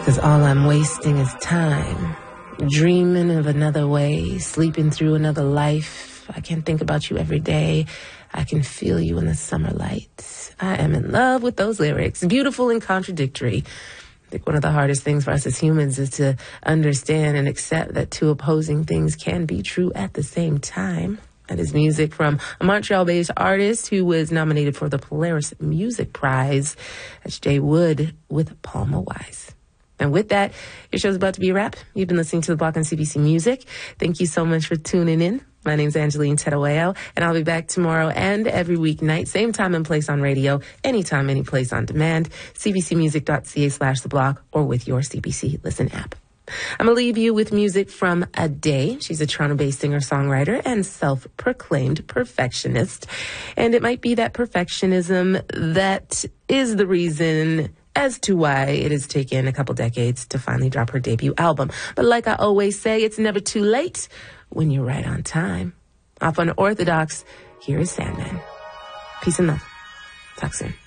'Cause all I'm wasting is time, dreaming of another way, sleeping through another life. I can think about you every day. I can feel you in the summer light. I am in love with those lyrics, beautiful and contradictory. I think one of the hardest things for us as humans is to understand and accept that two opposing things can be true at the same time. That is music from a Montreal-based artist who was nominated for the Polaris Music Prize. That's Jay Wood with Palma Wise. And with that, your show's about to be a wrap. You've been listening to The Block on CBC Music. Thank you so much for tuning in. My name's Angeline Tedaweo, and I'll be back tomorrow and every weeknight, same time and place on radio, anytime, any place on demand, cbcmusic.ca/theblock, or with your CBC Listen app. I'm going to leave you with music from Ade. She's a Toronto-based singer-songwriter and self-proclaimed perfectionist. And it might be that perfectionism that is the reason as to why it has taken a couple decades to finally drop her debut album. But like I always say, it's never too late when you're right on time. Off on Orthodox, here is Sandman. Peace and love. Talk soon.